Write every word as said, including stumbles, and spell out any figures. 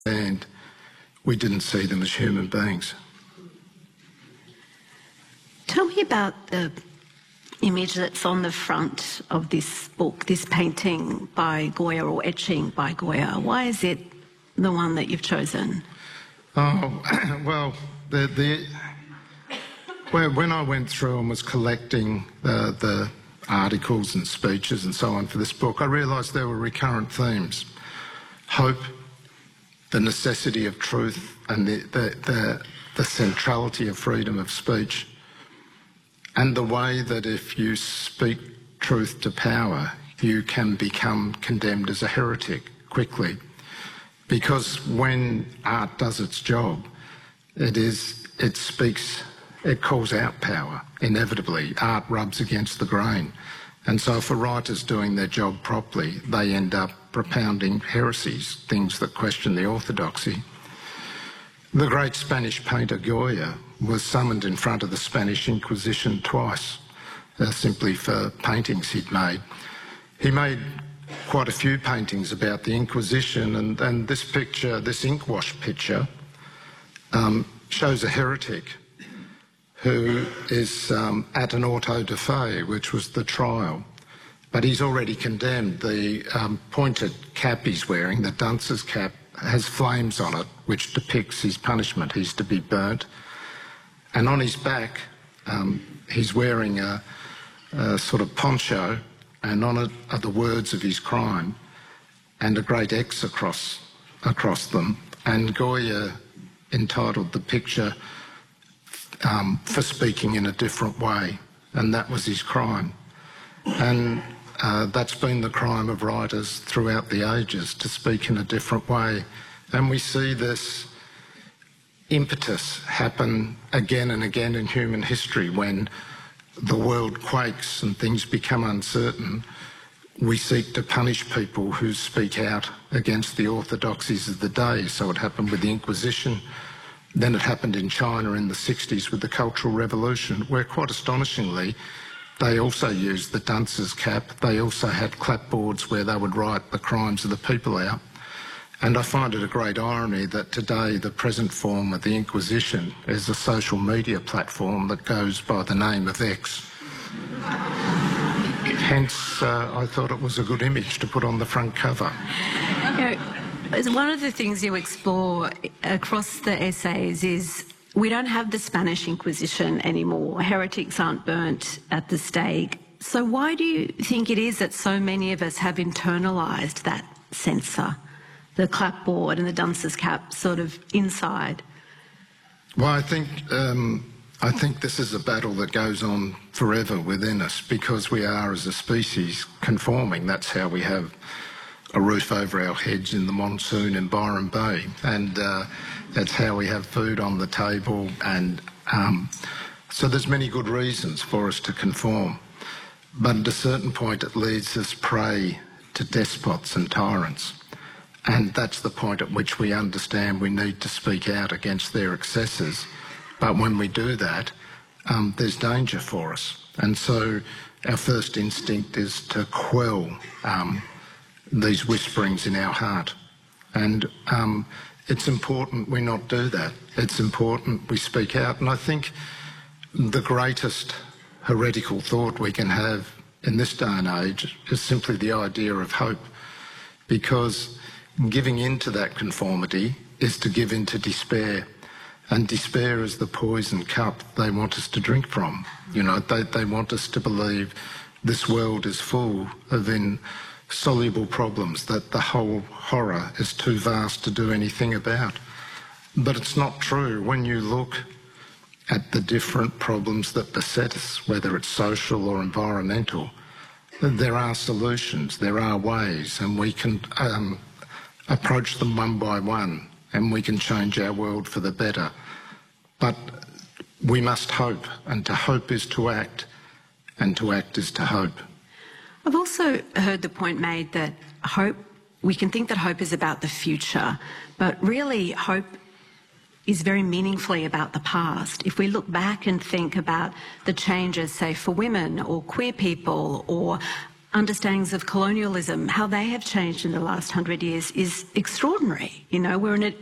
and we didn't see them as human beings. Tell me about the image that's on the front of this book, this painting by Goya or etching by Goya. Why is it the one that you've chosen? Oh, well, the, the, when I went through and was collecting the, the articles and speeches and so on for this book, I realised there were recurrent themes. Hope, the necessity of truth and the, the, the, the centrality of freedom of speech, and the way that if you speak truth to power, you can become condemned as a heretic quickly. Because when art does its job, it is, it speaks, it calls out power, inevitably. Art rubs against the grain. And so if a writer's doing their job properly, they end up propounding heresies, things that question the orthodoxy. The great Spanish painter Goya was summoned in front of the Spanish Inquisition twice, uh, simply for paintings he'd made. He made quite a few paintings about the Inquisition, and, and this picture, this inkwash picture, um, shows a heretic who is um, at an auto de fe, which was the trial. But he's already condemned. The um, pointed cap he's wearing, the dunce's cap, has flames on it, which depicts his punishment. He's to be burnt. And on his back, um, he's wearing a, a sort of poncho, and on it are the words of his crime and a great X across, across them. And Goya entitled the picture um, For Speaking in a Different Way, and that was his crime. And uh, that's been the crime of writers throughout the ages, to speak in a different way. And we see this impetus happen again and again in human history. When the world quakes and things become uncertain, we seek to punish people who speak out against the orthodoxies of the day. So it happened with the Inquisition, then it happened in China in the sixties with the Cultural Revolution, where quite astonishingly they also used the dunce's cap. They also had clapboards where they would write the crimes of the people out. And I find it a great irony that today the present form of the Inquisition is a social media platform that goes by the name of X. Hence, uh, I thought it was a good image to put on the front cover. You know, one of the things you explore across the essays is we don't have the Spanish Inquisition anymore. Heretics aren't burnt at the stake. So why do you think it is that so many of us have internalised that censor? The clapboard and the dunce's cap sort of inside? Well, I think, um, I think this is a battle that goes on forever within us, because we are, as a species, conforming. That's how we have a roof over our heads in the monsoon in Byron Bay, and uh, that's how we have food on the table. And um, so there's many good reasons for us to conform. But at a certain point it leads us prey to despots and tyrants. And that's the point at which we understand we need to speak out against their excesses. But when we do that, um, there's danger for us. And so our first instinct is to quell um, these whisperings in our heart. And um, it's important we not do that. It's important we speak out. And I think the greatest heretical thought we can have in this day and age is simply the idea of hope, because giving in to that conformity is to give in to despair, and despair is the poison cup they want us to drink from. You know, they, they want us to believe this world is full of insoluble problems, that the whole horror is too vast to do anything about. But it's not true. When you look at the different problems that beset us, whether it's social or environmental, there are solutions, there are ways, and we can um, approach them one by one, and we can change our world for the better. But we must hope, and to hope is to act, and to act is to hope. I've also heard the point made that hope, we can think that hope is about the future, but really hope is very meaningfully about the past. If we look back and think about the changes, say, for women or queer people or understandings of colonialism, how they have changed in the last hundred years is extraordinary. You know, we're in a